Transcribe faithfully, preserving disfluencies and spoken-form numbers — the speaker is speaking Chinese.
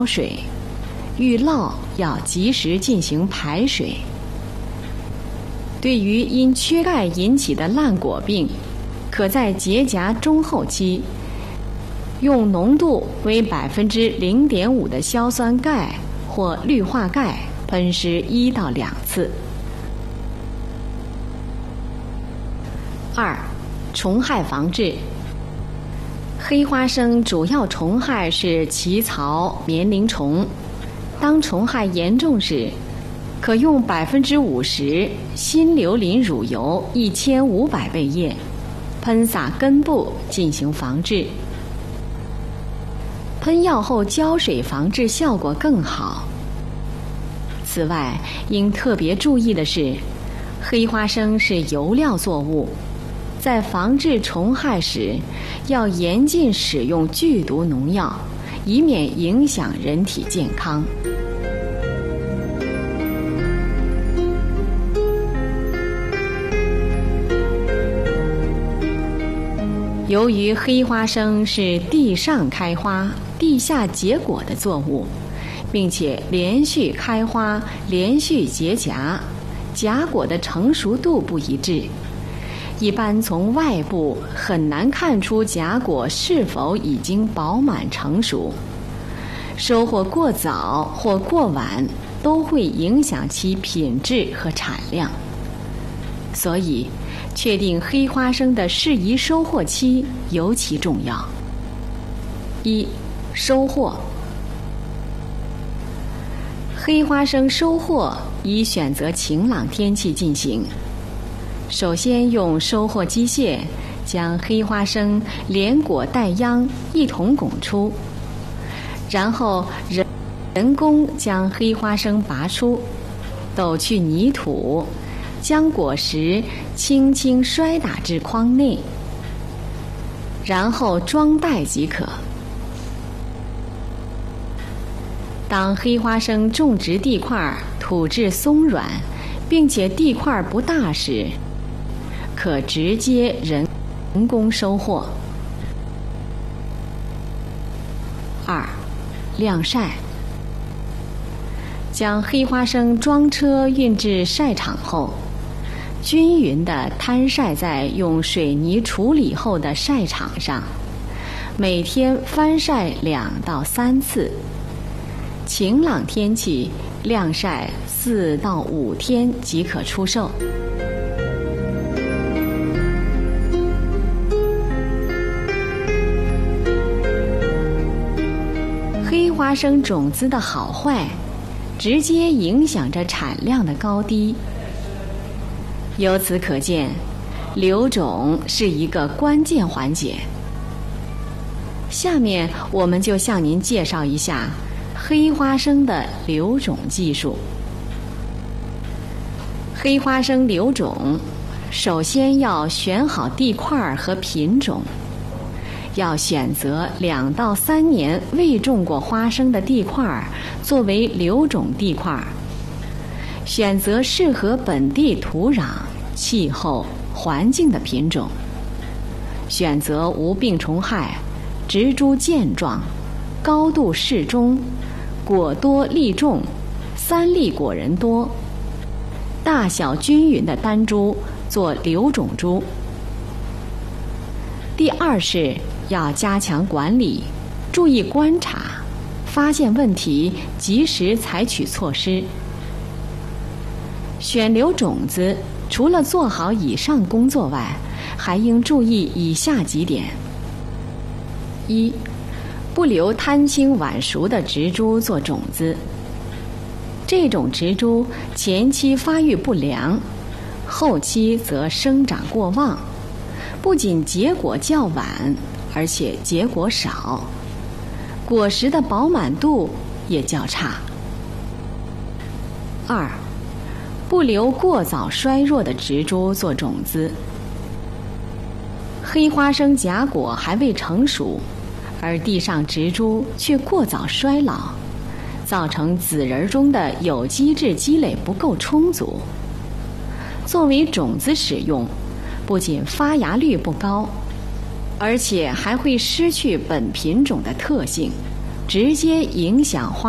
水，遇涝要及时进行排水。对于因缺钙引起的烂果病，可在结荚中后期用浓度为百分之零点五的硝酸钙或氯化钙喷施一到两次。二、虫害防治。黑花生主要虫害是奇草、棉铃虫。当虫害严重时，可用百分之五十新硫磷乳油一千五百倍液，喷洒根部进行防治。喷药后浇水防治效果更好。此外，应特别注意的是，黑花生是油料作物，在防治虫害时，要严禁使用剧毒农药，以免影响人体健康。由于黑花生是地上开花、地下结果的作物，并且连续开花、连续结荚，荚果的成熟度不一致，一般从外部很难看出荚果是否已经饱满成熟。收获过早或过晚都会影响其品质和产量。所以，确定黑花生的适宜收获期尤其重要。一、收获。黑花生收获宜选择晴朗天气进行。首先用收获机械将黑花生连果带秧一同拱出，然后人人工将黑花生拔出，抖去泥土，将果实轻轻摔打至筐内，然后装袋即可。当黑花生种植地块土质松软，并且地块不大时，可直接人工收获。二、晾晒。将黑花生装车运至晒场后，均匀地摊晒在用水泥处理后的晒场上，每天翻晒两到三次。晴朗天气晾晒四到五天即可出售。黑花生种子的好坏，直接影响着产量的高低。由此可见，留种是一个关键环节。下面我们就向您介绍一下黑花生的留种技术。黑花生留种，首先要选好地块和品种，要选择两到三年未种过花生的地块作为留种地块，选择适合本地土壤、气候、环境的品种，选择无病虫害、植株健壮、高度适中、果多粒重、三粒果仁多、大小均匀的单株做留种株。第二是要加强管理，注意观察，发现问题及时采取措施。选留种子除了做好以上工作外，还应注意以下几点：一、不留贪青晚熟的植株做种子。这种植株前期发育不良，后期则生长过旺，不仅结果较晚，而且结果少，果实的饱满度也较差。二、不留过早衰弱的植株做种子。黑花生荚果还未成熟，而地上植株却过早衰老，造成籽仁中的有机质积累不够充足。作为种子使用，不仅发芽率不高，而且还会失去本品种的特性， 直接影响花